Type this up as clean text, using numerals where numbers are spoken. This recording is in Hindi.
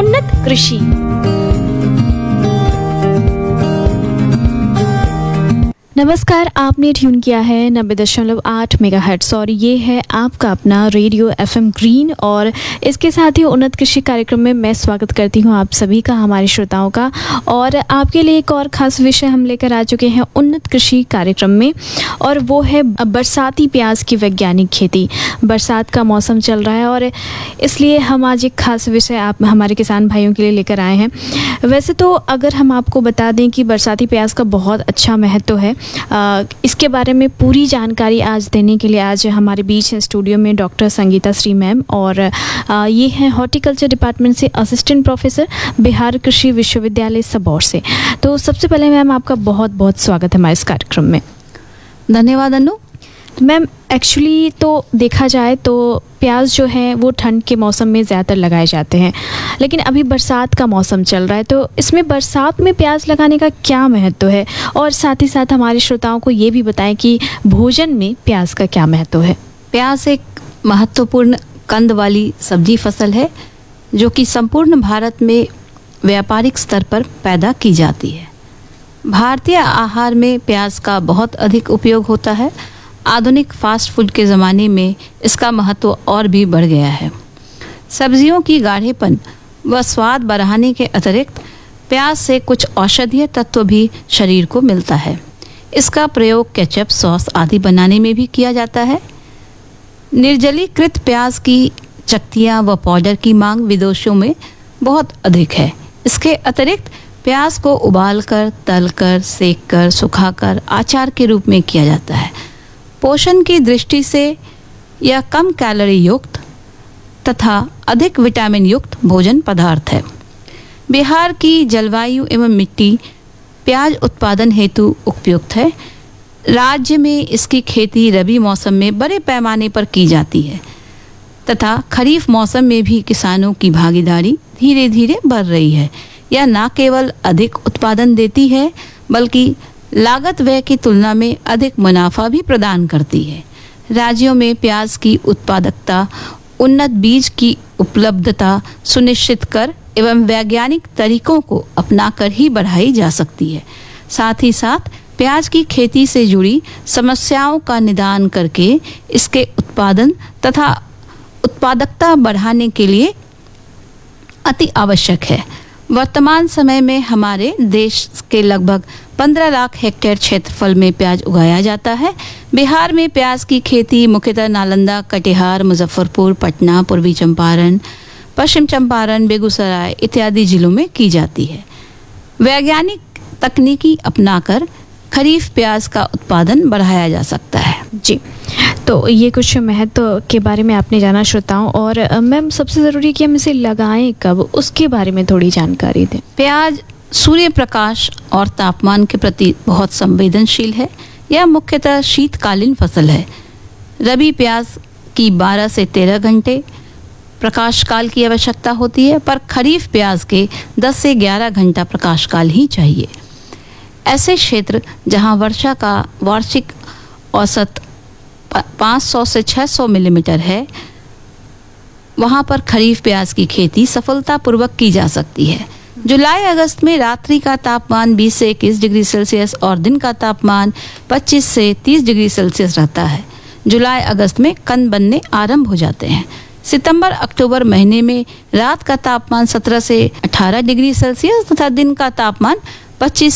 उन्नत कृषि। नमस्कार, आपने ट्यून किया है 90.8 मेगाहर्ट्ज़ और ये है आपका अपना रेडियो एफएम ग्रीन और इसके साथ ही उन्नत कृषि कार्यक्रम में मैं स्वागत करती हूँ आप सभी का, हमारे श्रोताओं का। और आपके लिए एक और ख़ास विषय हम लेकर आ चुके हैं उन्नत कृषि कार्यक्रम में, और वो है बरसाती प्याज की वैज्ञानिक खेती। बरसात का मौसम चल रहा है और इसलिए हम आज एक ख़ास विषय आप हमारे किसान भाइयों के लिए लेकर आए हैं। वैसे तो अगर हम आपको बता दें कि बरसाती प्याज का बहुत अच्छा महत्व है, इसके बारे में पूरी जानकारी आज देने के लिए आज हमारे बीच हैं स्टूडियो में डॉक्टर संगीता श्री मैम, और ये हैं हॉर्टिकल्चर डिपार्टमेंट से असिस्टेंट प्रोफेसर, बिहार कृषि विश्वविद्यालय सबौर से। तो सबसे पहले मैम आपका बहुत बहुत स्वागत है हमारे इस कार्यक्रम में। धन्यवाद अनु। मैम एक्चुअली तो देखा जाए तो प्याज जो है वो ठंड के मौसम में ज़्यादातर लगाए जाते हैं, लेकिन अभी बरसात का मौसम चल रहा है, तो इसमें बरसात में प्याज लगाने का क्या महत्व है, और साथ ही साथ हमारे श्रोताओं को ये भी बताएं कि भोजन में प्याज का क्या महत्व है। प्याज एक महत्वपूर्ण कंद वाली सब्जी फसल है जो कि संपूर्ण भारत में व्यापारिक स्तर पर पैदा की जाती है। भारतीय आहार में प्याज का बहुत अधिक उपयोग होता है। आधुनिक फास्ट फूड के ज़माने में इसका महत्व और भी बढ़ गया है। सब्जियों की गाढ़ेपन व स्वाद बढ़ाने के अतिरिक्त प्याज से कुछ औषधीय तत्व भी शरीर को मिलता है। इसका प्रयोग केचप, सॉस आदि बनाने में भी किया जाता है। निर्जलीकृत प्याज की चक्तियाँ व पाउडर की मांग विदेशों में बहुत अधिक है। इसके अतिरिक्त प्याज को उबालकर, तलकर, सेककर, सुखाकर अचार के रूप में किया जाता है। पोषण की दृष्टि से यह कम कैलोरी युक्त तथा अधिक विटामिन युक्त भोजन पदार्थ है। बिहार की जलवायु एवं मिट्टी प्याज उत्पादन हेतु उपयुक्त है। राज्य में इसकी खेती रबी मौसम में बड़े पैमाने पर की जाती है तथा खरीफ मौसम में भी किसानों की भागीदारी धीरे धीरे बढ़ रही है। यह न केवल अधिक उत्पादन देती है बल्कि लागत व्यय की तुलना में अधिक मुनाफा भी प्रदान करती है। राज्यों में प्याज की उत्पादकता, उन्नत बीज की उपलब्धता सुनिश्चित कर एवं वैज्ञानिक तरीकों को अपनाकर ही बढ़ाई जा सकती है। साथ ही साथ प्याज की खेती से जुड़ी समस्याओं का निदान करके इसके उत्पादन तथा उत्पादकता बढ़ाने के लिए अति आवश्यक है। वर्तमान समय में हमारे देश के लगभग 15 लाख हेक्टेयर क्षेत्रफल में प्याज उगाया जाता है। बिहार में प्याज की खेती मुख्यतः नालंदा, कटिहार, मुजफ्फरपुर, पटना, पूर्वी चंपारण, पश्चिम चंपारण, बेगूसराय इत्यादि जिलों में की जाती है। वैज्ञानिक तकनीकी अपनाकर खरीफ प्याज का उत्पादन बढ़ाया जा सकता है। जी, तो ये कुछ महत्व के बारे में आपने जाना श्रोताओं, और मैम सबसे ज़रूरी कि हम इसे लगाएं कब, उसके बारे में थोड़ी जानकारी दें। प्याज सूर्य प्रकाश और तापमान के प्रति बहुत संवेदनशील है। यह मुख्यतः शीतकालीन फसल है। रबी प्याज की 12 से 13 घंटे प्रकाश काल की आवश्यकता होती है, पर खरीफ प्याज के 10 से 11 घंटा प्रकाश काल ही चाहिए। ऐसे क्षेत्र जहां वर्षा का वार्षिक औसत 500 से 600 मिलीमीटर है, वहां पर खरीफ प्याज की खेती सफलतापूर्वक की जा सकती है। जुलाई अगस्त में रात्रि का तापमान 20 से 21 डिग्री सेल्सियस और दिन का तापमान 25 से 30 डिग्री सेल्सियस रहता है। जुलाई अगस्त में कंद बनने आरंभ हो जाते हैं। सितंबर अक्टूबर महीने में रात का तापमान 17 से 18 डिग्री सेल्सियस तथा दिन का तापमान 25